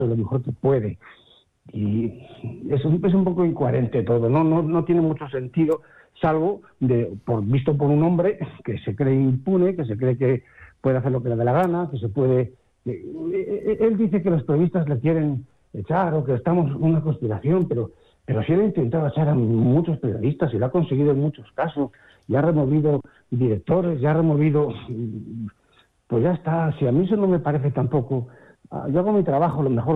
lo mejor que puede. Y es un poco incoherente todo, no tiene mucho sentido, salvo visto por un hombre que se cree impune, que se cree que puede hacer lo que le dé la gana, que se puede... Él dice que los periodistas le quieren echar o que estamos en una conspiración, pero si él ha intentado echar a muchos periodistas y lo ha conseguido en muchos casos, y ha removido directores, ya ha removido... Pues ya está, si a mí eso no me parece tampoco... Yo hago mi trabajo lo mejor